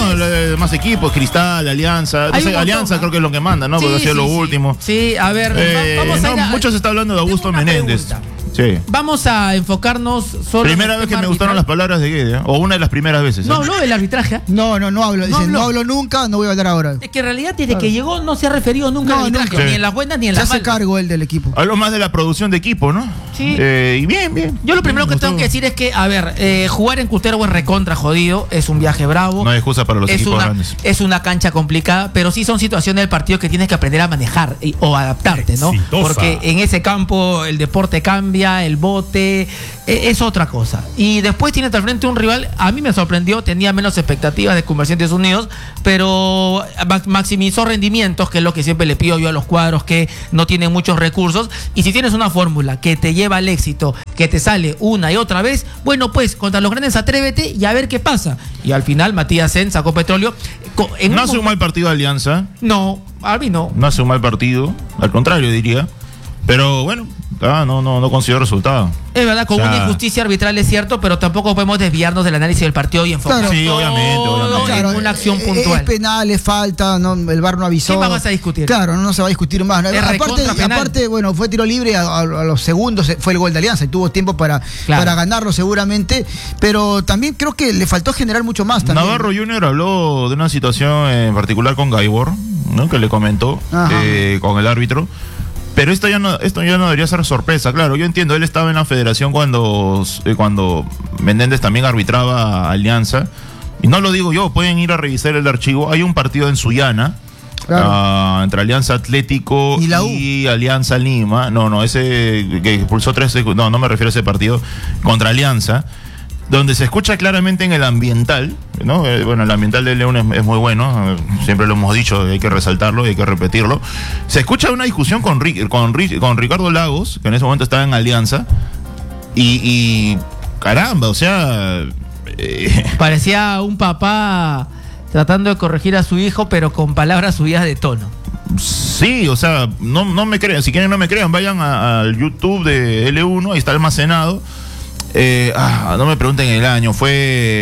más equipos, Cristal, Alianza. Entonces, Alianza creo que es lo que manda, ¿no? Porque ha sido lo último. Sí, a ver, vamos a mucho se está hablando de Augusto Menéndez. Sí. Vamos a enfocarnos solo. Primera vez que me gustaron las palabras de Guede, o una de las primeras veces. No habló del arbitraje. No hablo. Dicen, no hablo nunca, no voy a hablar ahora. Es que en realidad desde que llegó no se ha referido nunca al arbitraje, nunca. ni en las buenas ni en las malas. Se hace cargo él del equipo. Hablo más de la producción de equipo, ¿no? Sí. Y bien. Yo lo primero que tengo que decir es que, a ver, jugar en Cutervo es recontra jodido, es un viaje bravo. No hay excusa para los equipos grandes. Es una cancha complicada, pero sí son situaciones del partido que tienes que aprender a manejar o adaptarte, ¿no? Exitosa. Porque en ese campo el deporte cambia, el bote es otra cosa. Y después tiene al frente un rival, a mí me sorprendió, tenía menos expectativas de Comerciantes Unidos, pero maximizó rendimientos, que es lo que siempre le pido yo a los cuadros que no tienen muchos recursos. Y si tienes una fórmula que te lleva al éxito, que te sale una y otra vez, bueno, pues contra los grandes atrévete y a ver qué pasa. Y al final Matías Sen sacó petróleo. No hace un mal partido de Alianza. No, a mí no. No hace un mal partido, al contrario diría. Pero bueno, no consiguió resultado. Es verdad, con una injusticia arbitral es cierto, pero tampoco podemos desviarnos del análisis del partido y enfocar sí, obviamente. en una acción puntual. Es penal, es falta, el VAR no avisó. ¿Qué más vas a discutir? Claro, no se va a discutir más. Aparte, bueno, fue tiro libre a los segundos, fue el gol de Alianza y tuvo tiempo para ganarlo seguramente, pero también creo que le faltó generar mucho más también. Navarro Junior habló de una situación en particular con Gaibor, ¿no? Que le comentó con el árbitro. Pero esto ya no debería ser sorpresa, claro. Yo entiendo, él estaba en la federación cuando Menéndez también arbitraba a Alianza. Y no lo digo yo, pueden ir a revisar el archivo. Hay un partido en Sullana, entre Alianza Atlético y Alianza Lima. No, ese que expulsó 3. No me refiero a ese partido. Contra Alianza, donde se escucha claramente en el ambiental, ¿no? Bueno, el ambiental de León es muy bueno, siempre lo hemos dicho, hay que resaltarlo y hay que repetirlo. Se escucha una discusión con Ricardo Lagos, que en ese momento estaba en Alianza, y caramba, o sea... Parecía un papá tratando de corregir a su hijo, pero con palabras subidas de tono. Sí, o sea, no me crean, si quieren no me crean, vayan al YouTube de L1, ahí está almacenado. No me pregunten el año, fue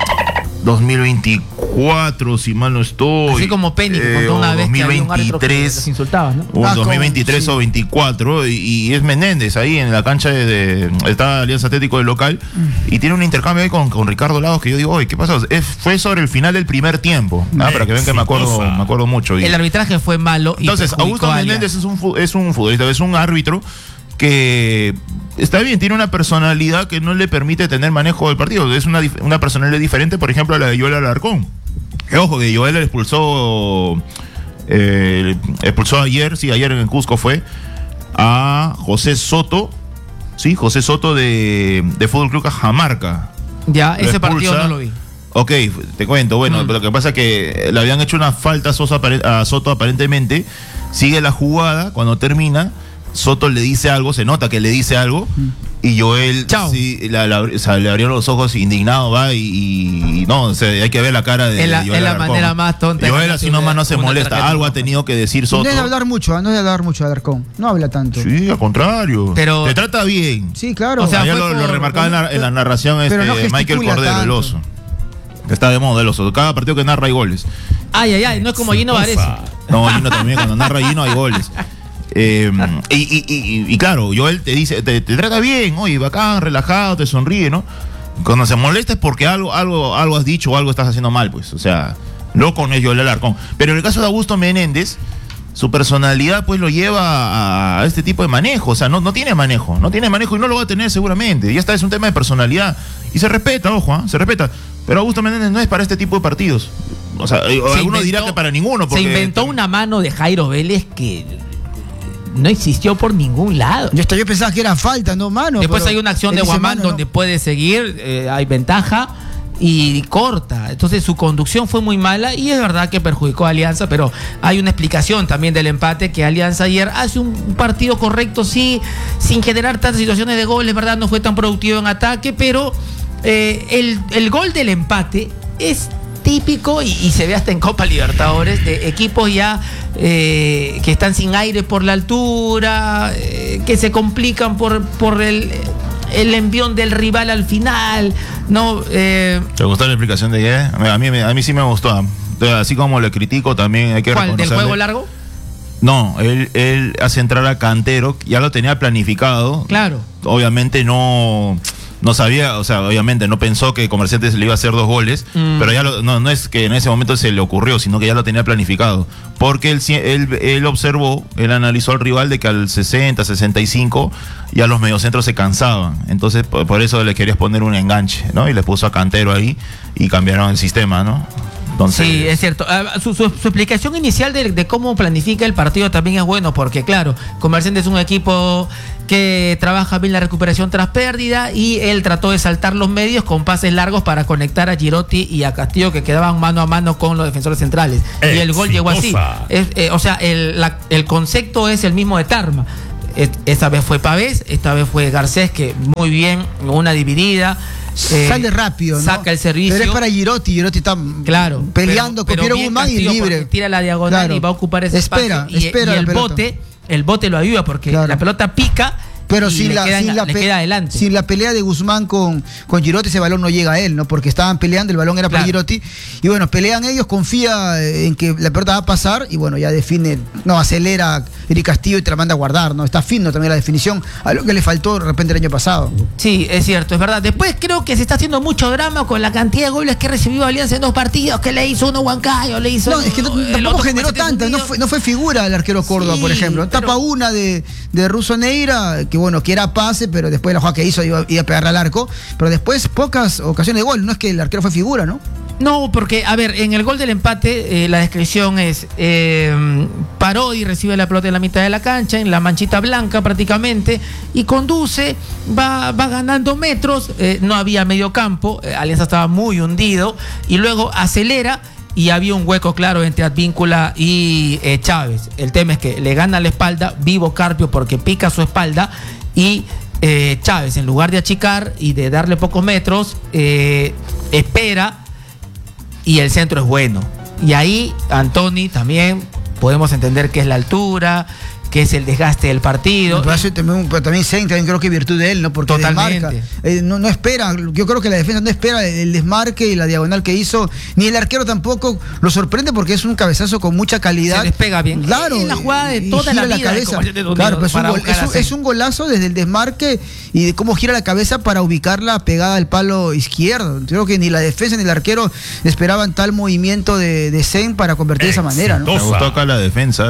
2024, si mal no estoy. Así como Penny, que contó una vez 2023, que había un árbitro que los insultaba, ¿no? 2023 o 24, y es Menéndez ahí en la cancha está Alianza Atlético del local, y tiene un intercambio ahí con Ricardo Lagos que yo digo, oye, ¿qué pasó? Fue sobre el final del primer tiempo, para que vean que me acuerdo mucho. El arbitraje fue malo. Entonces, Augusto Menéndez es un futbolista, es un árbitro que está bien, tiene una personalidad que no le permite tener manejo del partido. Es una personalidad diferente, por ejemplo, a la de Joel Alarcón. Ojo, que Joel expulsó ayer en Cusco fue a José Soto, José Soto de Fútbol Club Cajamarca. Ya, ese partido no lo vi. Ok, te cuento, bueno, lo que pasa es que le habían hecho una falta a Soto aparentemente, sigue la jugada, cuando termina, Soto le dice algo, se nota que le dice algo, y Joel le abrieron los ojos indignado, va, y no, o sea, hay que ver la cara de Joel. Es la manera más tonta. Joel así nomás no se molesta, algo ha tenido que decir Soto. No es de hablar mucho Alarcón, no habla tanto. Sí, al contrario, pero te trata bien. Sí, claro. O sea, ya lo remarcaba en la narración no Michael Cordero, el oso. Está de moda el oso, cada partido que narra hay goles. Ay, no es como Gino Varese. No, Gino también, cuando narra Gino hay goles. Y claro, Joel te dice, te trata bien, oye, bacán, relajado, te sonríe, ¿no? Cuando se molesta es porque algo has dicho o algo estás haciendo mal, pues. O sea, loco no es Joel Alarcón. Pero en el caso de Augusto Menéndez, su personalidad pues lo lleva a este tipo de manejo. O sea, no tiene manejo y no lo va a tener seguramente. Ya está, es un tema de personalidad. Y se respeta, ojo, se respeta. Pero Augusto Menéndez no es para este tipo de partidos. O sea, alguno dirá que para ninguno. Porque se inventó una mano de Jairo Vélez que no existió por ningún lado. Yo pensaba que era falta, no mano. Después hay una acción de Guamán donde puede seguir, hay ventaja y corta. Entonces su conducción fue muy mala y es verdad que perjudicó a Alianza, pero hay una explicación también del empate, que Alianza ayer hace un partido correcto, sí, sin generar tantas situaciones de goles, ¿verdad? No fue tan productivo en ataque, pero el gol del empate es típico y se ve hasta en Copa Libertadores de equipos ya que están sin aire por la altura, que se complican por el envión del rival al final, ¿no? ¿Te gustó la explicación de Guedes? A mí sí me gustó. Así como le critico, también hay que reconocerle. ¿Del juego largo? No, él hace entrar a Cantero, ya lo tenía planificado. Claro. Obviamente no sabía, o sea, obviamente no pensó que Comerciantes le iba a hacer 2 goles, pero ya no es que en ese momento se le ocurrió, sino que ya lo tenía planificado. Porque él observó, él analizó al rival de que al 60, 65 ya los mediocentros se cansaban. Entonces, por eso le querías poner un enganche, ¿no? Y le puso a Cantero ahí y cambiaron el sistema, ¿no? Entonces, sí, es cierto. Su explicación inicial de cómo planifica el partido también es bueno, porque claro, Comerciantes es un equipo que trabaja bien la recuperación tras pérdida y él trató de saltar los medios con pases largos para conectar a Girotti y a Castillo, que quedaban mano a mano con los defensores centrales. Y el gol llegó así. O sea, el concepto es el mismo de Tarma. Esta vez fue Pavés, esta vez fue Garcés, que muy bien, una dividida. Sale rápido, ¿no? Saca el servicio. Pero es para Girotti está peleando con Piero Guzmán y libre. Tira la diagonal y va a ocupar ese espacio. Y el bote lo ayuda porque la pelota pica. Pero sin la pelea de Guzmán con Girotti, ese balón no llega a él, ¿no? Porque estaban peleando, el balón era para Girotti. Y bueno, pelean ellos, confía en que la pelota va a pasar y bueno, ya define, acelera Eric Castillo y te la manda a guardar, ¿no? Está fino también la definición, a lo que le faltó de repente el año pasado. Sí, es cierto, es verdad. Después creo que se está haciendo mucho drama con la cantidad de goles que recibió Alianza en 2 partidos, que le hizo uno Huancayo, le hizo... No, es que tampoco generó tantas, no fue figura el arquero Córdoba, por ejemplo. Tapa una de Russo Neira, que bueno, que era pase, pero después la jugada que hizo iba a pegarle al arco, pero después pocas ocasiones de gol, no es que el arquero fue figura, ¿no? No, porque, a ver, en el gol del empate, la descripción es, Parodi recibe la pelota en la mitad de la cancha, en la manchita blanca prácticamente, y conduce, va ganando metros, no había medio campo, Alianza estaba muy hundido, y luego acelera, y había un hueco claro entre Advíncula y Chávez. El tema es que le gana la espalda, vivo Carpio porque pica su espalda, y Chávez, en lugar de achicar y de darle pocos metros, espera, y el centro es bueno. Y ahí, Antoni, también podemos entender que es la altura, que es el desgaste del partido. Pero también Sein, también creo que virtud de él, ¿no? Porque totalmente desmarca, no espera, yo creo que la defensa no espera el desmarque y la diagonal que hizo, ni el arquero tampoco lo sorprende porque es un cabezazo con mucha calidad. Se despega bien. Claro. Es la jugada de toda la vida. Claro, pero es un golazo desde el desmarque y de cómo gira la cabeza para ubicarla pegada al palo izquierdo. Creo que ni la defensa ni el arquero esperaban tal movimiento de Sein para convertir de esa manera, ¿no? Me gustó acá la defensa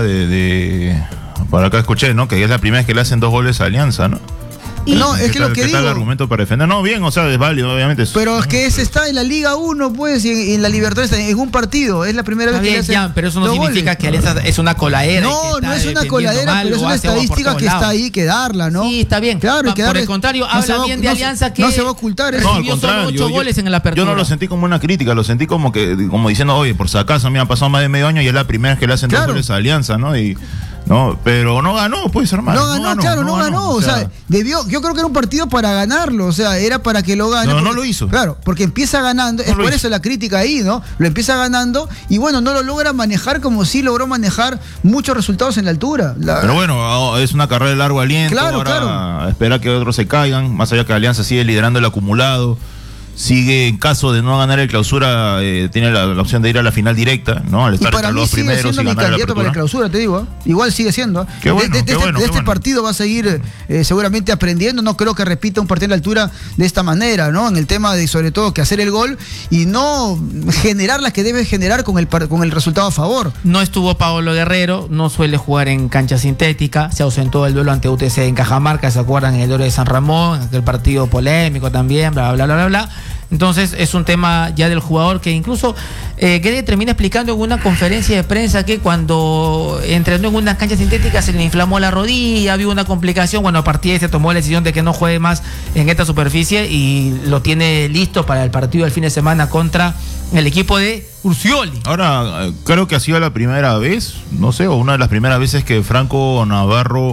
por acá escuché, ¿no? Que es la primera vez que le hacen 2 goles a Alianza, ¿no? No, es que lo que digo... ¿Qué tal el argumento para defender? No, bien, o sea, es válido, obviamente. Pero es que ese está en la Liga 1, pues, y en la Libertadores, en un partido. Es la primera vez que le hacen pero eso no significa que Alianza es una coladera. No es una coladera, pero es una estadística que está ahí, que darla, ¿no? Sí, está bien. Claro, por el contrario, habla bien de Alianza que... No se va a ocultar eso. No, al contrario. 8 goles en el apertura. Yo no lo sentí como una crítica, lo sentí como diciendo, oye, por si acaso, me ha pasado más de medio año y es la primera vez que le hacen 2 goles a Alianza, ¿no? No, pero no ganó, pues, hermano. No ganó. O sea, yo creo que era un partido para ganarlo, o sea, era para que lo gane. No lo hizo. Claro, porque empieza ganando, es por eso la crítica ahí, ¿no? Lo empieza ganando y bueno, no lo logra manejar como sí logró manejar muchos resultados en la altura. Pero bueno, es una carrera de largo aliento, claro. Espera que otros se caigan, más allá que Alianza sigue liderando el acumulado. Sigue, en caso de no ganar el clausura, tiene la opción de ir a la final directa, ¿no? Al estar entre los primeros y ganar la apertura. Candidato para la clausura, te digo. Igual sigue siendo. De este partido va a seguir seguramente aprendiendo. No creo que repita un partido a la altura de esta manera, ¿no? En el tema de, sobre todo, que hacer el gol y no generar las que debe generar con el resultado a favor. No estuvo Paolo Guerrero, no suele jugar en cancha sintética. Se ausentó el duelo ante UTC en Cajamarca, ¿se acuerdan? En el duelo de San Ramón, aquel partido polémico también, bla. Entonces es un tema ya del jugador que incluso Guede termina explicando en una conferencia de prensa que cuando entrenó en una cancha sintética se le inflamó la rodilla, había una complicación. Bueno, a partir de ahí se tomó la decisión de que no juegue más en esta superficie y lo tiene listo para el partido del fin de semana contra el equipo de Urcioli. Ahora, creo que ha sido la primera vez, no sé, o una de las primeras veces que Franco Navarro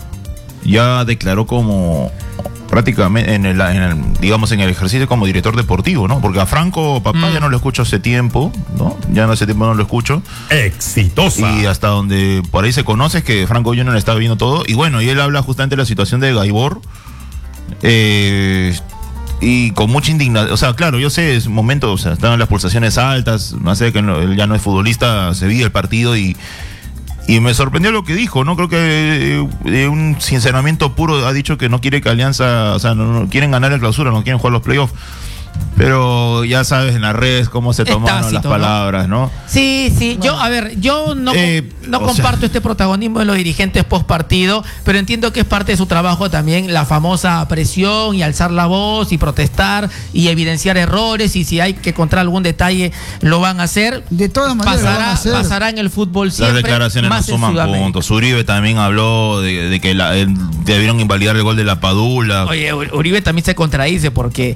ya declaró como... prácticamente en el ejercicio como director deportivo, ¿no? Porque a Franco Papá ya no lo escucho hace tiempo, ¿no? Ya no hace tiempo no lo escucho. Exitosa. Y hasta donde por ahí se conoce es que Franco Junior está viendo todo. Y bueno, y él habla justamente de la situación de Gaibor, Y con mucha indignación, o sea, claro, yo sé, es un momento, o sea, estaban las pulsaciones altas, no sé, que él ya no es futbolista, se vive el partido y me sorprendió lo que dijo, ¿no? Creo que un sinceramiento puro ha dicho que no quiere que Alianza, o sea, no quieren ganar el Clausura, no quieren jugar los playoffs. Pero ya sabes en las redes cómo se tomaron tácito, las palabras, ¿no? Sí, bueno. Yo no comparto este protagonismo de los dirigentes post partido, pero entiendo que es parte de su trabajo también la famosa presión y alzar la voz y protestar y evidenciar errores, y si hay que encontrar algún detalle lo van a hacer. De todas maneras pasará en el fútbol siempre. Las declaraciones no suman puntos. Uribe también habló de que debieron invalidar el gol de la Padula. Oye, Uribe también se contradice porque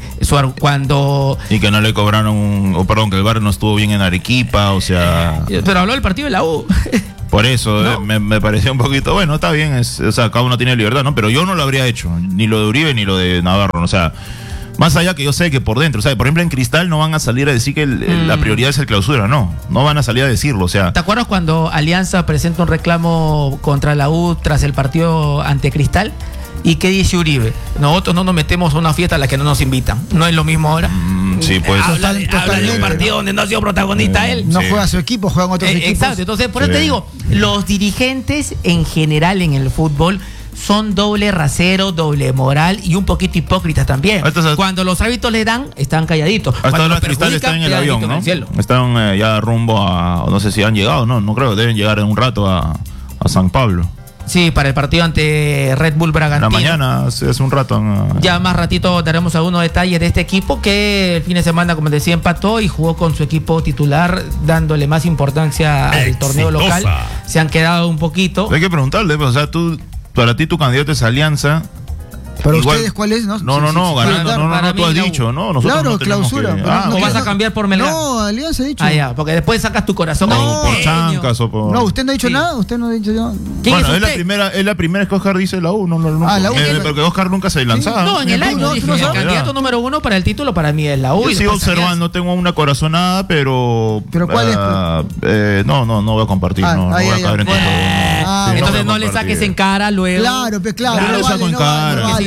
y que no le cobraron, que el VAR no estuvo bien en Arequipa, o sea... Pero habló del partido de la U. Por eso, ¿no? me pareció un poquito, bueno, está bien, o sea, cada uno tiene libertad, ¿no? Pero yo no lo habría hecho, ni lo de Uribe ni lo de Navarro, o sea... Más allá que yo sé que por dentro, o sea, por ejemplo en Cristal no van a salir a decir que la prioridad es el Clausura, no van a salir a decirlo, o sea... ¿Te acuerdas cuando Alianza presenta un reclamo contra la U tras el partido ante Cristal? ¿Y qué dice Uribe? Nosotros no nos metemos a una fiesta a la que no nos invitan. ¿No es lo mismo ahora? Sí, pues. Habla de un partido donde no ha sido protagonista él. No juega su equipo, juegan otros equipos. Exacto, entonces por eso te digo, los dirigentes en general en el fútbol son doble rasero, doble moral y un poquito hipócritas también. Cuando los árbitros le dan, están calladitos. Hasta ahora Cristal está en el avión, ¿no? Están ya rumbo a, no sé si han llegado, no creo, deben llegar en un rato a San Pablo. Sí, para el partido ante Red Bull Bragantino. La mañana, hace un rato. Ya más ratito daremos algunos detalles de este equipo que el fin de semana, como decía, empató y jugó con su equipo titular, dándole más importancia al torneo local. Se han quedado un poquito. Hay que preguntarle, o sea, para ti tu candidato es Alianza. ¿Para ustedes cuál es? No, ganando, tú has dicho, ¿no? Nosotros claro, no Clausura. ¿O vas a cambiar por Melgar? No, Alianza ha dicho. Ya, porque después sacas tu corazón. No, por chancas o por... No, usted no ha dicho nada, usted no ha dicho nada. Bueno, es la primera que Oscar dice la U, la U. Porque Oscar nunca se lanzaba. No, en el año dije, el candidato número 1 para el título para mí es la U. Yo sigo observando, tengo una corazonada, pero... ¿Pero cuál es? No voy a compartir, no voy a caer en todo. Entonces no le saques en cara luego. Claro, no le saco en cara.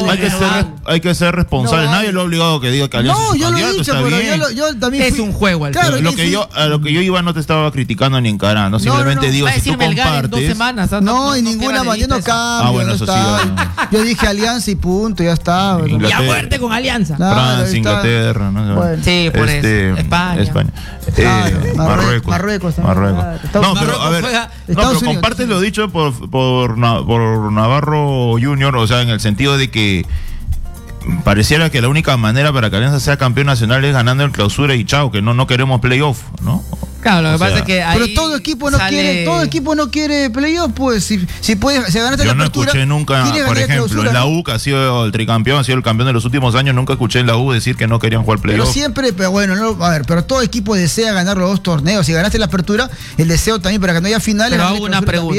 Hay que ser responsables. Nadie lo ha obligado a que diga que Alianza es su candidato, está bien. Yo también es un juego. Claro, a lo que yo iba no te estaba criticando ni encarando. Simplemente digo, si tú compartes... 2 semanas, no, en ninguna manera no cambia. Bueno, eso sí. Yo dije Alianza y punto, ya está. Ya fuerte con Alianza. Francia, Inglaterra. Sí, por eso. España. Marruecos. No, pero a ver, pero comparte lo dicho por Navarro Junior, o sea, en el sentido de que pareciera que la única manera para que Alianza sea campeón nacional es ganando el Clausura y chao, que no queremos playoff, ¿no? Claro, lo que pasa es que ahí pero todo equipo no quiere playoff, pues si puedes, si ganaste la apertura. Yo no escuché nunca, por ejemplo, en la U, que ha sido el tricampeón, ha sido el campeón de los últimos años, nunca escuché en la U decir que no querían jugar playoff. Pero bueno, pero todo equipo desea ganar los 2 torneos. Si ganaste la apertura, el deseo también para que no haya finales. Pero hago una pregunta.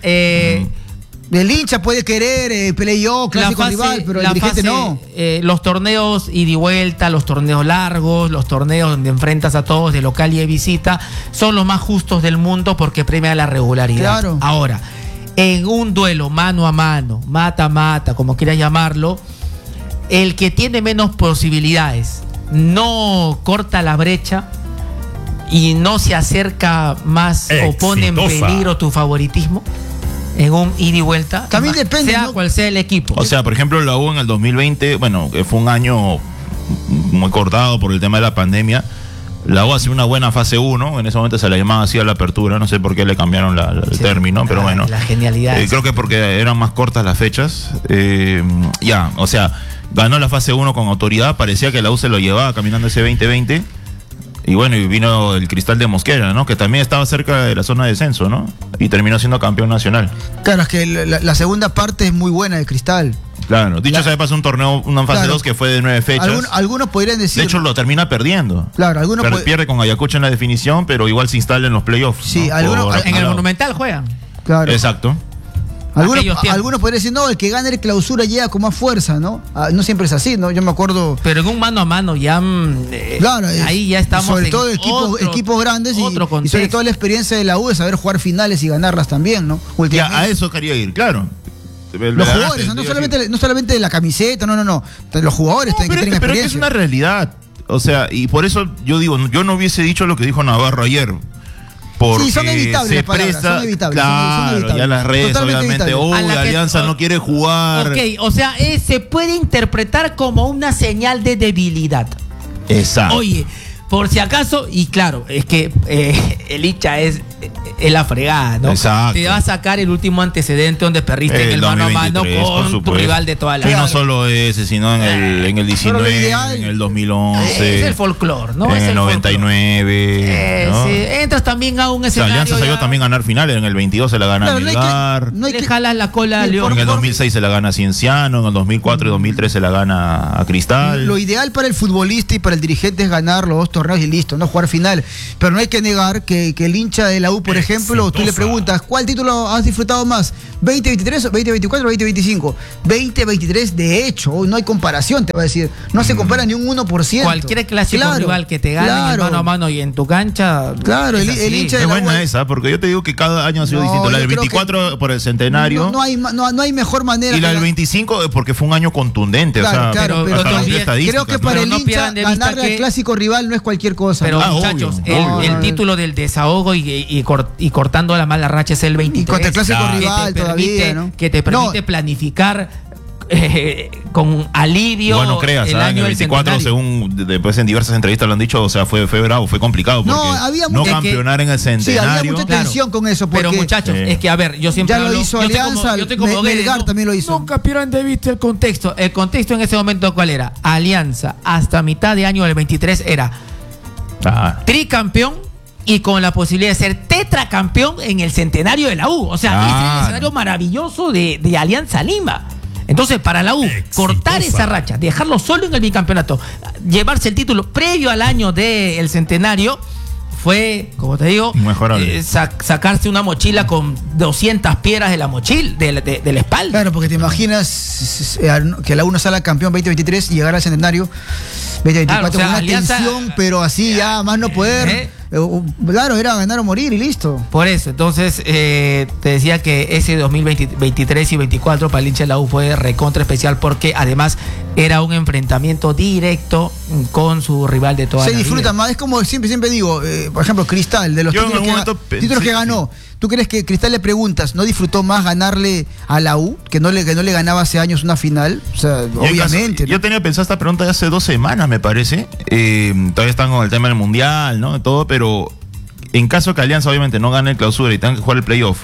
El hincha puede querer playoff, clásico rival, pero el dirigente no. Los torneos ida y vuelta, los torneos largos, los torneos donde enfrentas a todos de local y de visita, son los más justos del mundo porque premian la regularidad. Claro. Ahora, en un duelo mano a mano, mata a mata, como quieras llamarlo, el que tiene menos posibilidades no corta la brecha y no se acerca más o pone en peligro tu favoritismo. En un ida y vuelta, también depende, sea cual sea el equipo. O sea, por ejemplo, la U en el 2020, bueno, que fue un año muy cortado por el tema de la pandemia. La U hace una buena fase 1, en ese momento se la llamaba así a la apertura, no sé por qué le cambiaron el término, pero bueno. La genialidad. Creo que porque eran más cortas las fechas. O sea, ganó la fase 1 con autoridad, parecía que la U se lo llevaba caminando ese 2020. Y bueno, y vino el Cristal de Mosquera, ¿no? Que también estaba cerca de la zona de descenso, ¿no? Y terminó siendo campeón nacional. Claro, es que la segunda parte es muy buena de Cristal. Claro, dicho sea de paso, un torneo, una fase 2 que fue de 9 fechas. Algunos podrían decir... De hecho, lo termina perdiendo. Claro, pierde con Ayacucho en la definición, pero igual se instala en los playoffs. Sí, ¿no? En el Monumental juegan. Claro. Exacto. Algunos podrían decir, no, el que gane el Clausura llega con más fuerza, ¿no? No siempre es así, ¿no? Yo me acuerdo... Pero en un mano a mano ya... claro, ahí ya estamos sobre todo equipos grandes y sobre todo la experiencia de la U de saber jugar finales y ganarlas también, ¿no? Ya, a eso quería ir, claro. Los jugadores, no solamente la camiseta, no. Los jugadores tienen que tener experiencia. Pero es una realidad. O sea, y por eso yo digo, yo no hubiese dicho lo que dijo Navarro ayer. Porque sí, son evitables las palabras, son evitables. Claro, son evitables. ya las redes, obviamente. Alianza no quiere jugar. Ok, o sea, se puede interpretar como una señal de debilidad. Exacto. Oye, por si acaso, y claro, es que el hincha es la fregada, ¿no? Exacto. Te va a sacar el último antecedente donde perdiste en el mano a mano con tu rival de toda la vida. Y no solo ese, sino en el 19, en el 2011. Es el folclore, ¿no? En el 99. ¿no? Sí. Entras también a un escenario. Alianza salió también a ganar finales. En el 22 se la gana a Melgar. Le jalas la cola a León. En el 2006 se la gana a Cienciano. En el 2004 y 2003 se la gana a Cristal. Lo ideal para el futbolista y para el dirigente es ganar los 2 torneos y listo, no jugar final. Pero no hay que negar que el hincha de la U, por ejemplo, tú le preguntas, ¿cuál título has disfrutado más? ¿2023, 2024 o 2025? 2023, de hecho, no hay comparación, te va a decir. No se compara ni un 1%. Cualquier clásico rival que te gane en el mano a mano y en tu cancha. Claro, el hincha de la U. Es buena esa, porque yo te digo que cada año ha sido distinto. La del 24 por el centenario. No hay mejor manera. Y la del 25 porque fue un año contundente. Pero creo que para el hincha ganarle al clásico rival no es cualquier cosa. Pero muchachos, el título del desahogo y cortando la mala racha es el 23. Y contra el clásico rival todavía, ¿no? Que te permite planificar con alivio. Bueno, creas, el año en el 24, según después en diversas entrevistas lo han dicho, o sea, fue bravo, fue complicado. Porque campeonar en el centenario. Sí, había mucha tensión con eso. Pero muchachos, es que a ver, yo siempre ya lo hizo Alianza, Melgar también lo hizo. Nunca pierdan de vista el contexto. El contexto en ese momento, ¿cuál era? Alianza, hasta mitad de año del 23 era tricampeón y con la posibilidad de ser tetracampeón en el centenario de la U. O sea, ese es el escenario maravilloso de Alianza Lima. Entonces, para la U, cortar esa racha, dejarlo solo en el bicampeonato, llevarse el título previo al año del centenario, fue, como te digo, sacarse una mochila con 200 piedras de la mochila, de la espalda. Claro, porque te imaginas que la U no salga campeón 2023 y llegar al centenario 2024 con una tensión, pero así ya más no poder. Claro, era ganar o morir y listo. Por eso, entonces te decía que ese 2023 y 24 para el hincha de la U fue recontra especial porque además era un enfrentamiento directo con su rival de toda la vida. Se disfruta más, es como siempre digo, por ejemplo, Cristal, de los títulos que ganó. ¿Tú crees que Cristal, le preguntas, no disfrutó más ganarle a la U, que no le ganaba hace años una final? O sea, obviamente. Yo tenía pensado esta pregunta ya hace 2 semanas, me parece. Todavía están con el tema del Mundial, ¿no? Todo, pero en caso que Alianza obviamente no gane el clausura y tenga que jugar el playoff,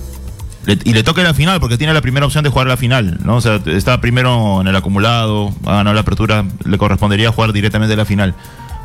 y le toque la final, porque tiene la primera opción de jugar la final, ¿no? O sea, está primero en el acumulado, ha ganado la apertura, le correspondería jugar directamente la final.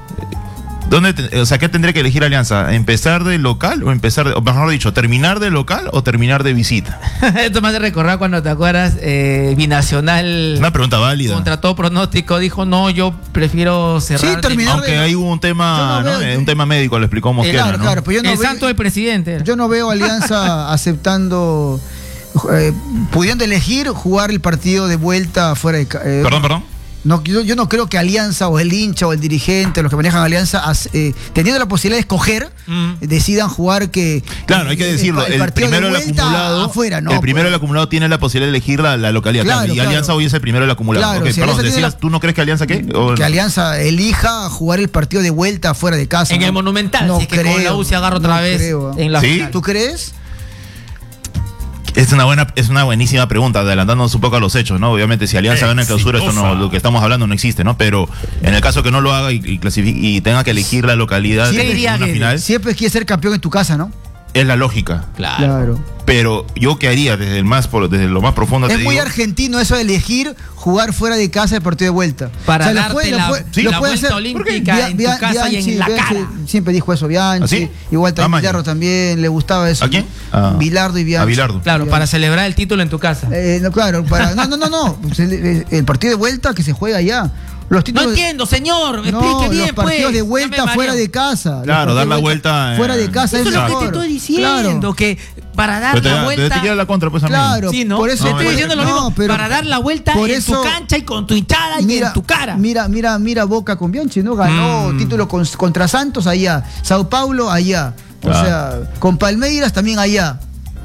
¿Qué tendría que elegir Alianza? ¿Empezar de local o mejor dicho, terminar de local o terminar de visita? Esto me hace recordar cuando te acuerdas, Binacional. Una pregunta válida. Contra todo pronóstico dijo, no, yo prefiero cerrar. Sí, terminar. Aunque ahí hubo un tema, un tema médico, lo explicó Mosquera. Claro, pues el santo del presidente. Yo no veo Alianza aceptando, pudiendo elegir jugar el partido de vuelta fuera de Perdón. No, yo no creo que Alianza o el hincha o el dirigente, los que manejan Alianza, teniendo la posibilidad de escoger, decidan jugar que... Claro, hay que decirlo, el primero del acumulado afuera, ¿no? El primero del acumulado tiene la posibilidad de elegir la localidad. Claro, y Alianza hoy es el primero del acumulado. Claro, perdón, decías, ¿tú no crees que Alianza qué? Que Alianza elija jugar el partido de vuelta fuera de casa. En el Monumental, no si creo, que con la U se agarra otra vez en la final. ¿Tú crees? Es una buenísima pregunta, adelantándonos un poco a los hechos, ¿no? Obviamente, si Alianza gana en clausura, esto no, lo que estamos hablando no existe, ¿no? Pero en el caso que no lo haga y tenga que elegir la localidad en una final, siempre quieres ser campeón en tu casa, ¿no? Es la lógica. Claro. Pero yo qué haría desde lo más profundo. Es muy argentino eso de elegir jugar fuera de casa el partido de vuelta. Para darte la vuelta olímpica en tu casa y en la cara. Siempre dijo eso Bianchi. ¿Ah, igual también Villarro también le gustaba eso. ¿A quién? Bilardo y Bianchi. A Bilardo. Claro, Bilardo. para celebrar el título en tu casa. No. El partido de vuelta que se juega allá. No entiendo, señor. Explique bien, los partidos de vuelta fuera de casa. Claro, dar la vuelta fuera de casa. Eso es lo que te estoy diciendo, que para dar la vuelta. Te la contra, pues, claro, sí, ¿no? Por eso te estoy diciendo lo mismo. Para dar la vuelta en tu cancha y con tu hinchada y en tu cara. Mira Boca con Bianchi, ¿no? Ganó título contra Santos allá, Sao Paulo allá. O sea, con Palmeiras también allá.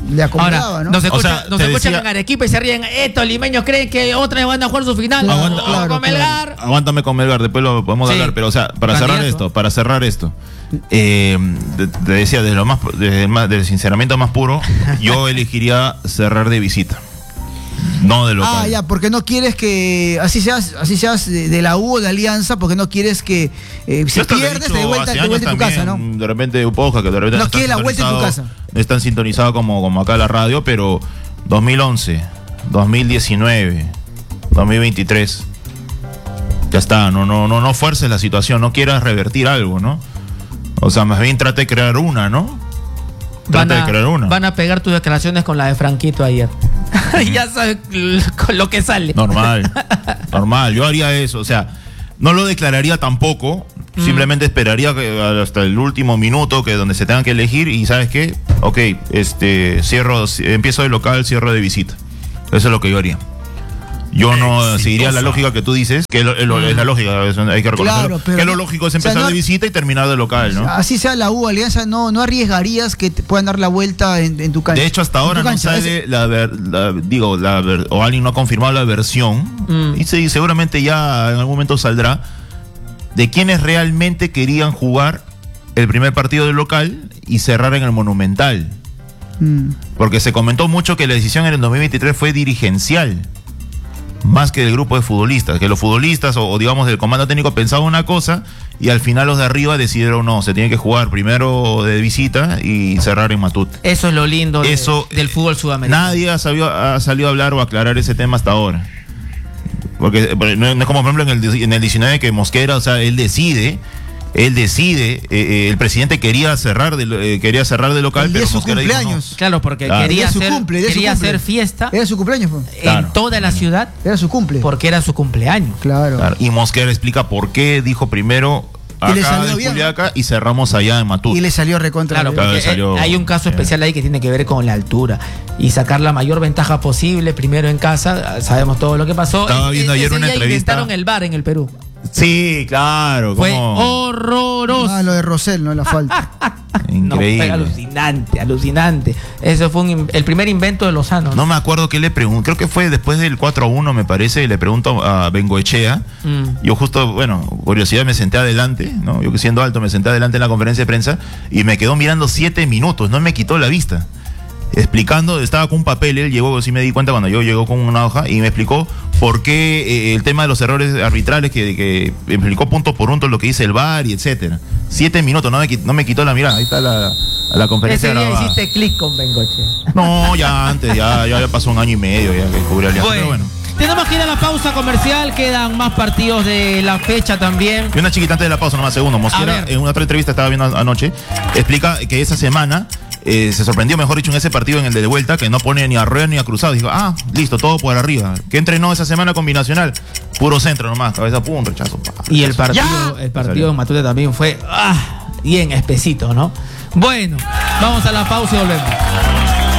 le acomodaba, Ahora, ¿no? nos escuchan, O sea, nos escuchan en Arequipa y se ríen. Estos limeños creen que otra vez van a jugar su final. Claro, Con Melgar. Aguántame con Melgar, después lo podemos Sí. hablar, pero o sea, para cerrar esto, te decía, del sinceramiento más puro, yo elegiría cerrar de visita. No de local. Ah, ya, porque no quieres que así seas de la U o de Alianza, porque no quieres que si pierdes de vuelta en tu casa, ¿no? De repente Upoja, que de repente No quieres la vuelta en tu casa. No están sintonizados como acá la radio, pero 2011, 2019, 2023. Ya está, no fuerces la situación, no quieras revertir algo, ¿no? O sea, más bien trate de crear una, ¿no? Van a pegar tus declaraciones con la de Franquito ayer. Ya sabes con lo que sale. Normal. Yo haría eso. O sea, no lo declararía tampoco. Simplemente esperaría que hasta el último minuto, que donde se tengan que elegir. Y ¿sabes qué? Ok, empiezo de local, cierro de visita. Eso es lo que yo haría. Yo no seguiría la lógica que tú dices, que es la lógica, hay que reconocerlo. Claro, pero que lo lógico es empezar de visita y terminar de local, ¿no? Así sea la U, Alianza, no arriesgarías que te puedan dar la vuelta en tu cancha. De hecho, hasta ahora no sale o alguien no ha confirmado la versión, y seguramente ya en algún momento saldrá, de quienes realmente querían jugar el primer partido del local y cerrar en el Monumental. Porque se comentó mucho que la decisión en el 2023 fue dirigencial, más que del grupo de futbolistas, que los futbolistas o digamos del comando técnico pensaban una cosa y al final los de arriba decidieron no, se tiene que jugar primero de visita y cerrar en Matute. Eso es lo lindo del fútbol sudamericano. Nadie ha salido a hablar o a aclarar ese tema hasta ahora. Porque no es como por ejemplo en el 19 que Mosquera, o sea, él decide, el presidente quería cerrar de local, pero su Mosquera cumpleaños. dijo no. Claro, porque quería hacer fiesta Era su cumpleaños, pues. en toda la ciudad. Era su cumple. Porque era su cumpleaños. Claro. Y Mosquera explica por qué dijo primero acá en Juliaca y cerramos allá en Matute. Y le salió recontra. Claro, porque hay un caso especial ahí que tiene que ver con la altura y sacar la mayor ventaja posible primero en casa. Sabemos todo lo que pasó. Estaba viendo ayer una entrevista. Inventaron el VAR en el Perú. Sí, claro. Fue horroroso. Ah, lo de Rosell, no la falta. Increíble. No, alucinante. Eso fue el primer invento de Lozano. No me acuerdo qué le pregunto. Creo que fue después del 4-1, me parece. Le pregunto a Bengoechea. Yo justo, curiosidad, me senté adelante, ¿no? Yo que siendo alto, me senté adelante en la conferencia de prensa y me quedó mirando 7 minutos. No me quitó la vista. Explicando, estaba con un papel, él llegó, sí me di cuenta cuando yo llegó con una hoja y me explicó por qué el tema de los errores arbitrales, que me explicó punto por punto lo que dice el VAR y etcétera. 7 minutos, no me quitó la mirada, ahí está la conferencia grabada. Ese día hiciste clic con Bengoche. No, ya antes, ya pasó 1 año y medio ya que cubre Alianza, pero bueno. Tenemos que ir a la pausa comercial, quedan más partidos de la fecha también. Y una chiquita antes de la pausa, nomás segundo. Mosquera, en una otra entrevista estaba viendo anoche, explica que esa semana se sorprendió, mejor dicho, en ese partido, en el de vuelta, que no pone ni a Rueda ni a Cruzado. Dijo, listo, todo por arriba. ¿Qué entrenó esa semana con Binacional? Puro centro nomás, cabeza, pum, rechazo. Y el partido en Matute también fue bien espesito, ¿no? Bueno, vamos a la pausa y volvemos.